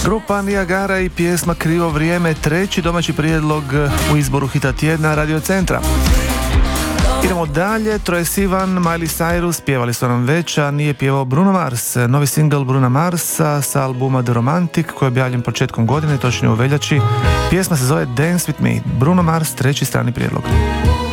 Grupa Niagara i pjesma Krivo vrijeme, treći domaći prijedlog u izboru hita tjedna Radio Centra. Idemo dalje, Troye Sivan, Miley Cyrus, pjevali su nam već, a nije pjevao Bruno Mars. Novi singl Bruna Marsa sa albuma The Romantic koji je objavljen početkom godine, točnije u veljači. Pjesma se zove Dance With Me. Bruno Mars, treći strani prijedlog.